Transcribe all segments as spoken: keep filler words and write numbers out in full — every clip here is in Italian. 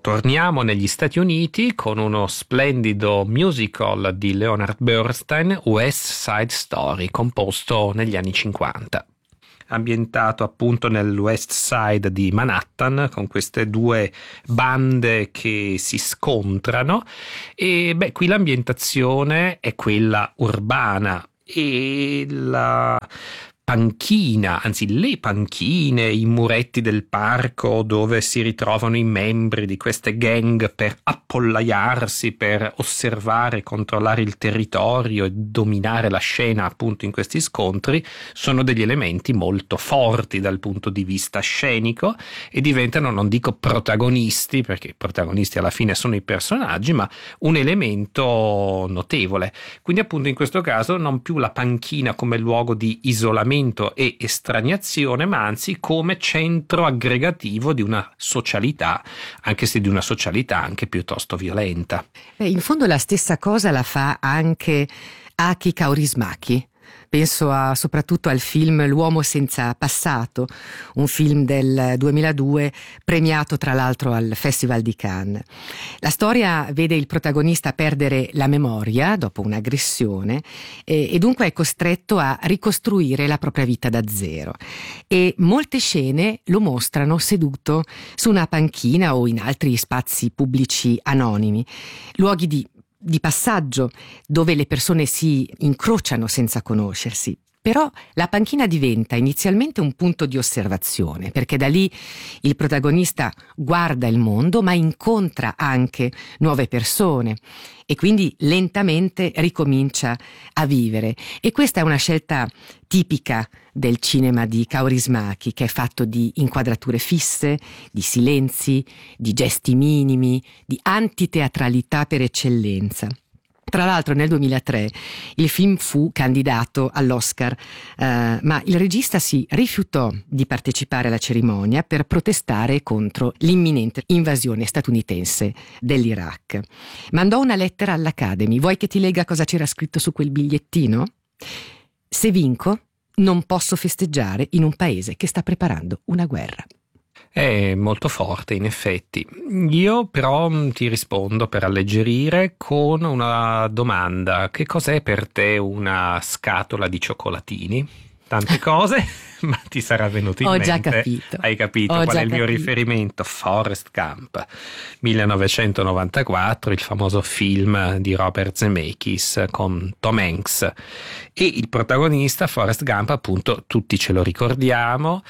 Torniamo negli Stati Uniti con uno splendido musical di Leonard Bernstein, West Side Story, composto negli anni cinquanta. Ambientato appunto nel West Side di Manhattan, con queste due bande che si scontrano, e beh, qui l'ambientazione è quella urbana e la panchina, anzi le panchine, i muretti del parco dove si ritrovano i membri di queste gang per appollaiarsi, per osservare, controllare il territorio e dominare la scena appunto in questi scontri, sono degli elementi molto forti dal punto di vista scenico e diventano, non dico protagonisti, perché i protagonisti alla fine sono i personaggi, ma un elemento notevole. Quindi appunto in questo caso non più la panchina come luogo di isolamento e estraniazione, ma anzi come centro aggregativo di una socialità, anche se di una socialità anche piuttosto violenta. Eh, in fondo la stessa cosa la fa anche Aki Kaurismäki. Penso a, soprattutto al film L'uomo senza passato, un film del duemiladue premiato tra l'altro al Festival di Cannes. La storia vede il protagonista perdere la memoria dopo un'aggressione e, e dunque è costretto a ricostruire la propria vita da zero. E molte scene lo mostrano seduto su una panchina o in altri spazi pubblici anonimi, luoghi di di passaggio dove le persone si incrociano senza conoscersi. Però la panchina diventa inizialmente un punto di osservazione, perché da lì il protagonista guarda il mondo ma incontra anche nuove persone e quindi lentamente ricomincia a vivere. E questa è una scelta tipica del cinema di Kaurismäki, che è fatto di inquadrature fisse, di silenzi, di gesti minimi, di antiteatralità per eccellenza. Tra l'altro nel duemilatré il film fu candidato all'Oscar, eh, ma il regista si rifiutò di partecipare alla cerimonia per protestare contro l'imminente invasione statunitense dell'Iraq. Mandò una lettera all'Academy. Vuoi che ti legga cosa c'era scritto su quel bigliettino? Se vinco, non posso festeggiare in un paese che sta preparando una guerra. È molto forte, in effetti. Io però ti rispondo per alleggerire con una domanda. Che cos'è per te una scatola di cioccolatini? Tante cose, ma ti sarà venuto in Ho mente. già capito. Hai capito Ho qual già è il mio capito. riferimento? Forrest Gump, millenovecentonovantaquattro, il famoso film di Robert Zemeckis con Tom Hanks. E il protagonista, Forrest Gump, appunto, tutti ce lo ricordiamo,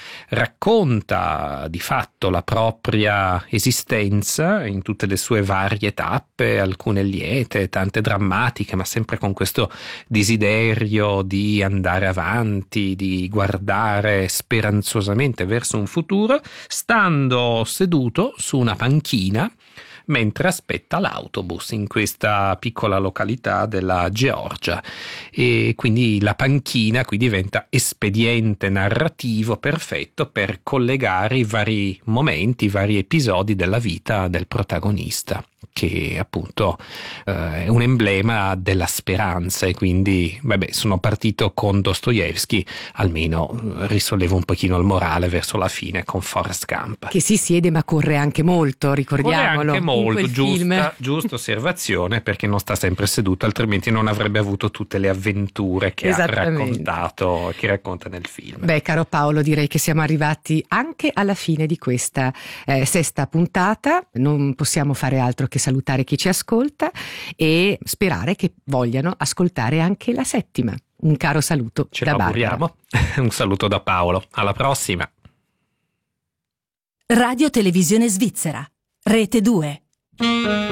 racconta di fatto la propria esistenza in tutte le sue varie tappe, alcune liete, tante drammatiche, ma sempre con questo desiderio di andare avanti, di guardare speranzosamente verso un futuro, stando seduto su una panchina mentre aspetta l'autobus in questa piccola località della Georgia. E quindi la panchina qui diventa espediente narrativo perfetto per collegare i vari momenti, i vari episodi della vita del protagonista, che appunto eh, è un emblema della speranza. E quindi vabbè, sono partito con Dostoevsky, almeno risollevo un pochino il morale verso la fine con Forrest Gump, Che si siede ma corre anche molto, ricordiamolo. corre anche molto, in quel giusta, film. giusta osservazione, perché non sta sempre seduto, altrimenti non avrebbe avuto tutte le avventure che ha raccontato, che racconta nel film. Beh, caro Paolo, direi che siamo arrivati anche alla fine di questa eh, sesta puntata. Non possiamo fare altro che salutare chi ci ascolta e sperare che vogliano ascoltare anche la settima. Un caro saluto Ce da lo Barbara. auguriamo. Un saluto da Paolo. Alla prossima. Radio Televisione Svizzera, Rete due.